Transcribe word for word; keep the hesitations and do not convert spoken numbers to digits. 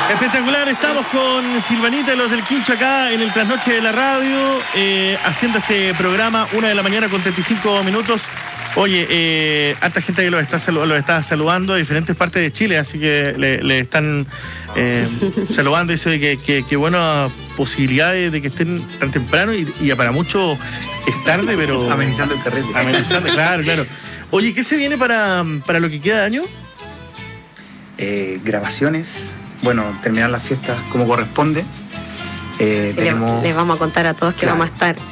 Espectacular, estamos con Silvanita y los del Quincho acá en el Trasnoche de la Radio, eh, haciendo este programa, una de la mañana con treinta y cinco minutos. Oye, eh, harta gente que los está, los está saludando de diferentes partes de Chile, así que le, le están eh, saludando y dice que, que, que buenas posibilidades de que estén tan temprano y, y para muchos es tarde, pero... Amenizando el carrete. Amenizando, claro, claro. Oye, ¿qué se viene para, para lo que queda de año? Eh, grabaciones, bueno, terminar las fiestas como corresponde. Eh, Sí, tenemos... les vamos a contar a todos que Claro. vamos a estar